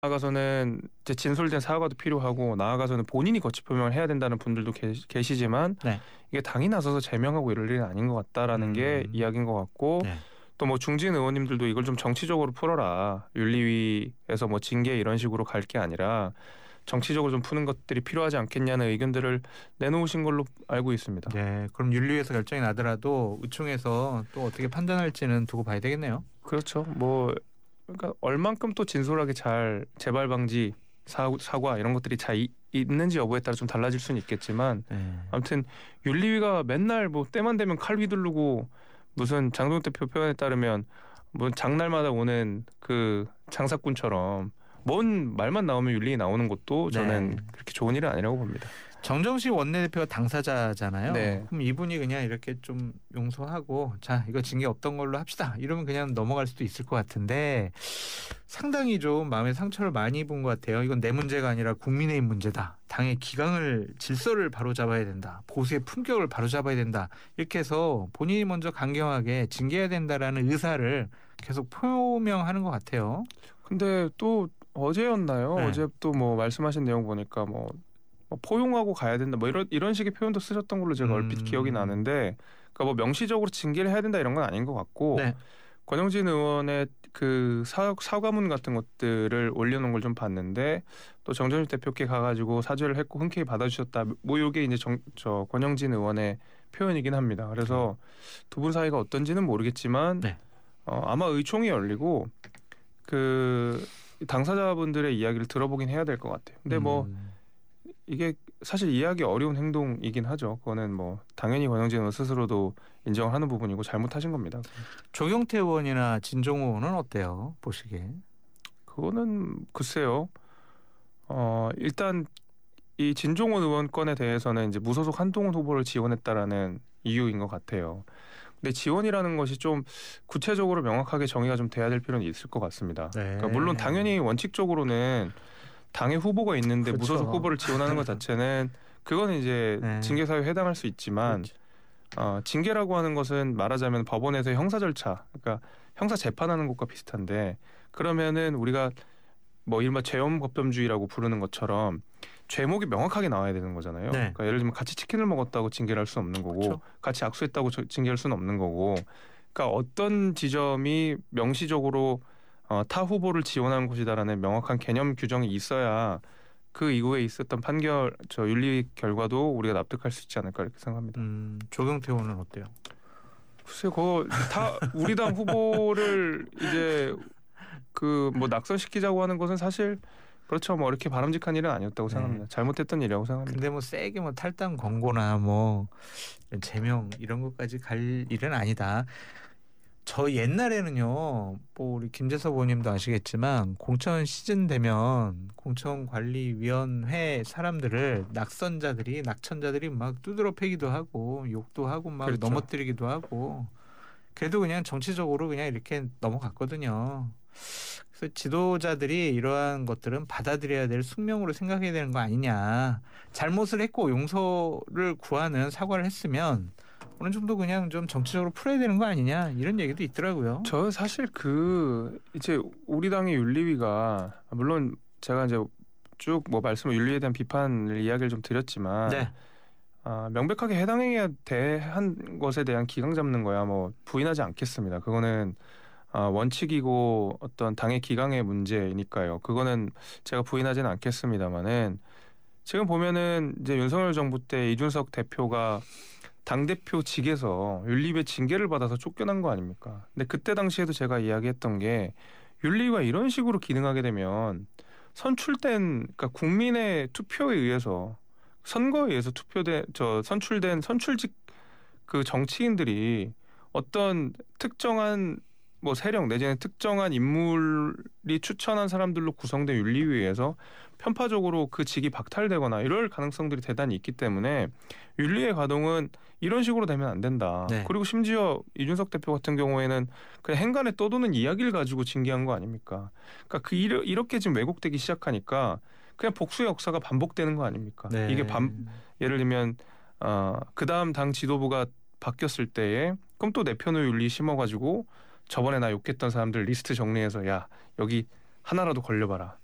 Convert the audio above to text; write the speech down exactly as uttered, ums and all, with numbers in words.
나아가서는 이제 진솔된 사과도 필요하고 나아가서는 본인이 거취 표명을 해야 된다는 분들도 계시, 계시지만 네. 이게 당이 나서서 제명하고 이럴 일은 아닌 것 같다라는 음. 게 이야기인 것 같고 네. 또 뭐 중진 의원님들도 이걸 좀 정치적으로 풀어라. 윤리위에서 뭐 징계 이런 식으로 갈 게 아니라 정치적으로 좀 푸는 것들이 필요하지 않겠냐는 의견들을 내놓으신 걸로 알고 있습니다. 네. 그럼 윤리위에서 결정이 나더라도 의총에서 또 어떻게 판단할지는 두고 봐야 되겠네요. 그렇죠. 뭐 그러니까 얼만큼 또 진솔하게 잘 재발 방지 사, 사과 이런 것들이 잘 이, 있는지 여부에 따라 좀 달라질 수는 있겠지만 네. 아무튼 윤리위가 맨날 뭐 때만 되면 칼 휘두르고 무슨 장동혁 대표 표현에 따르면 뭐 장날마다 오는 그 장사꾼처럼 뭔 말만 나오면 윤리위 나오는 것도 저는 네. 그렇게 좋은 일은 아니라고 봅니다. 정정식 원내대표가 당사자잖아요. 네. 그럼 이분이 그냥 이렇게 좀 용서하고 자 이거 징계 없던 걸로 합시다. 이러면 그냥 넘어갈 수도 있을 것 같은데 상당히 좀 마음에 상처를 많이 입은 것 같아요. 이건 내 문제가 아니라 국민의힘 문제다. 당의 기강을 질서를 바로잡아야 된다. 보수의 품격을 바로잡아야 된다. 이렇게 해서 본인이 먼저 강경하게 징계해야 된다라는 의사를 계속 표명하는 것 같아요. 근데 또 어제였나요? 네. 어제 또 뭐 말씀하신 내용 보니까 뭐 뭐 포용하고 가야 된다 뭐 이런 이런 식의 표현도 쓰셨던 걸로 제가 얼핏 음. 기억이 나는데 그러니까 뭐 명시적으로 징계를 해야 된다 이런 건 아닌 것 같고 네. 권영진 의원의 그 사, 사과문 같은 것들을 올려놓은 걸 좀 봤는데 또 정전일 대표께 가가지고 사죄를 했고 흔쾌히 받아주셨다 뭐 이게 이제 정, 저 권영진 의원의 표현이긴 합니다. 그래서 두 분 사이가 어떤지는 모르겠지만 네. 어, 아마 의총이 열리고 그 당사자분들의 이야기를 들어보긴 해야 될 것 같아요. 근데 뭐 음. 이게 사실 이해하기 어려운 행동이긴 하죠. 그거는 뭐 당연히 권영진 의원 스스로도 인정을 하는 부분이고 잘못하신 겁니다. 조경태 의원이나 진종호 의원은 어때요? 보시기에. 그거는 글쎄요. 어 일단 이 진종원 의원 건에 대해서는 이제 무소속 한동훈 후보를 지원했다라는 이유인 것 같아요. 근데 지원이라는 것이 좀 구체적으로 명확하게 정의가 좀 돼야 될 필요는 있을 것 같습니다. 네. 그러니까 물론 당연히 원칙적으로는 당의 후보가 있는데 그렇죠. 무소속 후보를 지원하는 것 자체는 그거는 이제 네. 징계 사유에 해당할 수 있지만 그렇죠. 어, 징계라고 하는 것은 말하자면 법원에서 형사 절차, 그러니까 형사 재판하는 것과 비슷한데 그러면은 우리가 뭐 이른바 죄엄법범주의라고 부르는 것처럼 죄목이 명확하게 나와야 되는 거잖아요. 네. 그러니까 예를 들면 같이 치킨을 먹었다고 징계를 할 수는 없는 거고 그렇죠. 같이 악수했다고 저- 징계할 수는 없는 거고 그러니까 어떤 지점이 명시적으로 어, 타 후보를 지원하는 것이다라는 명확한 개념 규정이 있어야 그 이후에 있었던 판결 저 윤리 결과도 우리가 납득할 수 있지 않을까 이렇게 생각합니다. 음, 조경태 의원은 어때요? 글쎄 그거 다 우리 당 후보를 이제 그 뭐 낙선시키자고 하는 것은 사실 그렇죠. 뭐 이렇게 바람직한 일은 아니었다고 네. 생각합니다. 잘못했던 일이라고 생각합니다. 근데 뭐 세게 뭐 탈당 권고나 뭐 제명 이런 것까지 갈 일은 아니다. 저 옛날에는요, 뭐 우리 김재섭 의원님도 아시겠지만 공천 시즌 되면 공천관리위원회 사람들을 낙선자들이 낙천자들이 막 두드러 패기도 하고 욕도 하고 막 그렇죠. 넘어뜨리기도 하고 그래도 그냥 정치적으로 그냥 이렇게 넘어갔거든요. 그래서 지도자들이 이러한 것들은 받아들여야 될 숙명으로 생각해야 되는 거 아니냐. 잘못을 했고 용서를 구하는 사과를 했으면 어느 정도 그냥 좀 정치적으로 풀어야 되는 거 아니냐 이런 얘기도 있더라고요. 저 사실 그 이제 우리 당의 윤리위가 물론 제가 이제 쭉 뭐 말씀을 윤리에 대한 비판을 이야기를 좀 드렸지만 네. 아, 명백하게 해당 행위에 대한 것에 대한 기강 잡는 거야 뭐 부인하지 않겠습니다. 그거는 아, 원칙이고 어떤 당의 기강의 문제니까요. 그거는 제가 부인하지는 않겠습니다만은 지금 보면은 이제 윤석열 정부 때 이준석 대표가 당대표직에서 윤리위의 징계를 받아서 쫓겨난 거 아닙니까? 근데 그때 당시에도 제가 이야기했던 게 윤리위가 이런 식으로 기능하게 되면 선출된 그러니까 국민의 투표에 의해서 선거에 의해서 투표된 저 선출된 선출직 그 정치인들이 어떤 특정한 뭐 세력 내지는 특정한 인물이 추천한 사람들로 구성된 윤리위에서 편파적으로 그 직이 박탈되거나 이럴 가능성들이 대단히 있기 때문에 윤리의 가동은 이런 식으로 되면 안 된다. 네. 그리고 심지어 이준석 대표 같은 경우에는 그냥 행간에 떠도는 이야기를 가지고 징계한 거 아닙니까? 그러니까 그 이러, 이렇게 지금 왜곡되기 시작하니까 그냥 복수의 역사가 반복되는 거 아닙니까? 네. 이게 반, 예를 들면 어, 그 다음 당 지도부가 바뀌었을 때에 그럼 또 내 편을 윤리 심어가지고 저번에 나 욕했던 사람들 리스트 정리해서 야 여기 하나라도 걸려봐라.